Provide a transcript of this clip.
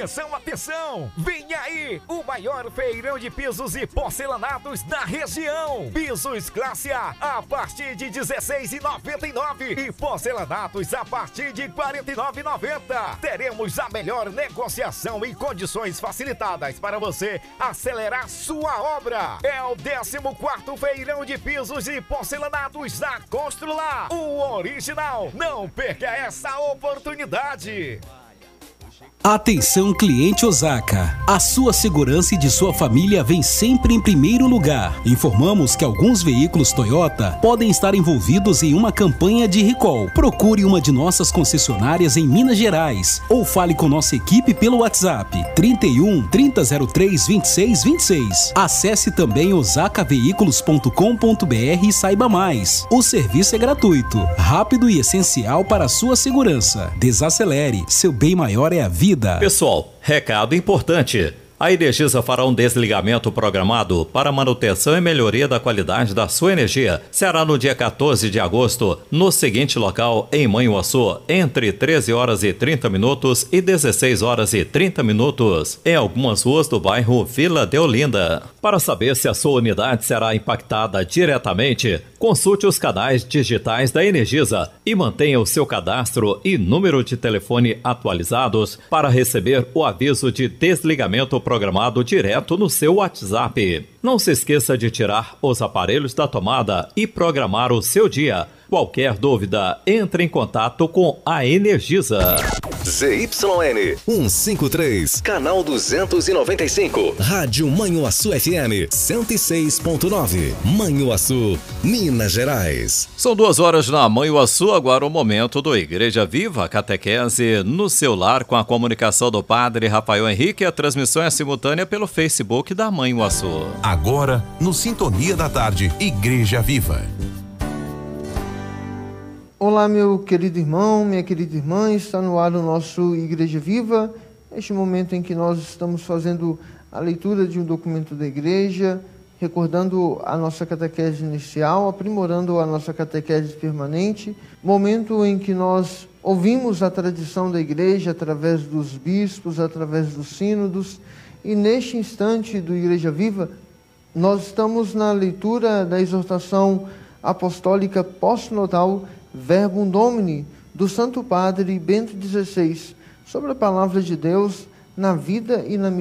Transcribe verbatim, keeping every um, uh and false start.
Atenção, atenção! Vem aí o maior feirão de pisos e porcelanatos da região. Pisos classe A a partir de dezesseis reais e noventa e nove centavos e porcelanatos a partir de quarenta e nove reais e noventa centavos. Teremos a melhor negociação e condições facilitadas para você acelerar sua obra. É o décimo quarto feirão de pisos e porcelanatos da Constrular, o original. Não perca essa oportunidade. Atenção, cliente Osaka, a sua segurança e de sua família vem sempre em primeiro lugar. Informamos que alguns veículos Toyota podem estar envolvidos em uma campanha de recall. Procure uma de nossas concessionárias em Minas Gerais ou fale com nossa equipe pelo WhatsApp trinta e um, trinta zero três, vinte e seis vinte e seis. Acesse também osaka veículos ponto com ponto br e saiba mais. O serviço é gratuito, rápido e essencial para a sua segurança. Desacelere, seu bem maior é a vida. Pessoal, recado importante. A Energisa fará um desligamento programado para manutenção e melhoria da qualidade da sua energia. Será no dia quatorze de agosto, no seguinte local, em Manhuaçu, entre treze horas e trinta minutos e dezesseis horas e trinta minutos, em algumas ruas do bairro Vila de Olinda. Para saber se a sua unidade será impactada diretamente, consulte os canais digitais da Energisa e mantenha o seu cadastro e número de telefone atualizados para receber o aviso de desligamento programado direto no seu WhatsApp. Não se esqueça de tirar os aparelhos da tomada e programar o seu dia. Qualquer dúvida, entre em contato com a Energisa. Z Y N cento e cinquenta e três, canal duzentos e noventa e cinco, Rádio Manhuaçu F M cento e seis ponto nove, Manhuaçu, Minas Gerais. São duas horas na Manhuaçu, agora o momento do Igreja Viva, catequese no seu lar com a comunicação do Padre Rafael Henrique. A transmissão é simultânea pelo Facebook da Manhuaçu. Agora, no Sintonia da Tarde, Igreja Viva. Olá, meu querido irmão, minha querida irmã, está no ar o nosso Igreja Viva, este momento em que nós estamos fazendo a leitura de um documento da igreja, recordando a nossa catequese inicial, aprimorando a nossa catequese permanente, momento em que nós ouvimos a tradição da igreja através dos bispos, através dos sínodos, e neste instante do Igreja Viva, nós estamos na leitura da exortação apostólica pós-nodal Verbum Domini, do Santo Padre Bento dezesseis, sobre a palavra de Deus na vida e na missão